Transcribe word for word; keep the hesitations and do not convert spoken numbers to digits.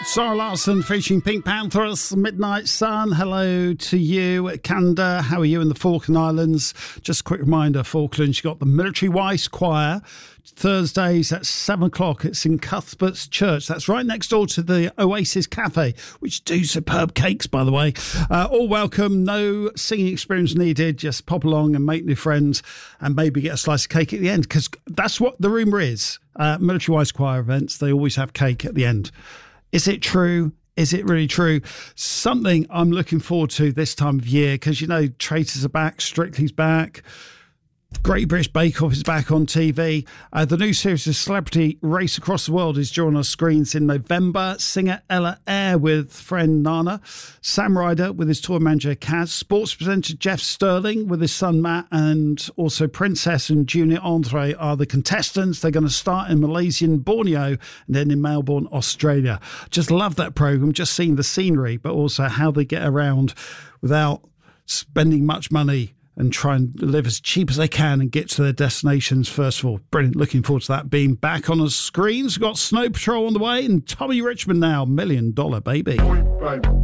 Sarah Larson featuring Pink Panthers, Midnight Sun. Hello to you at Canada. How are you in the Falkland Islands? Just a quick reminder, Falklands, you've got the Military Wise Choir. Thursdays at seven o'clock. It's in Cuthbert's Church. That's right next door to the Oasis Cafe, which do superb cakes, by the way. Uh, all welcome. No singing experience needed. Just pop along and make new friends and maybe get a slice of cake at the end, because that's what the rumour is. Uh, Military Wise Choir events, they always have cake at the end. Is it true? Is it really true? Something I'm looking forward to this time of year, because, you know, Traitors are back, Strictly's back, Great British Bake Off is back on T V. Uh, the new series of Celebrity Race Across the World is due on our screens in November. Singer Ella Eyre with friend Nana. Sam Ryder with his tour manager Kaz. Sports presenter Jeff Sterling with his son Matt. And also Princess and Junior Andre are the contestants. They're going to start in Malaysian Borneo and then in Melbourne, Australia. Just love that programme. Just seeing the scenery, but also how they get around without spending much money and try and live as cheap as they can and get to their destinations first of all. Brilliant. Looking forward to that being back on the screens. We've got Snow Patrol on the way and Tommy Richmond now, Million Dollar Baby.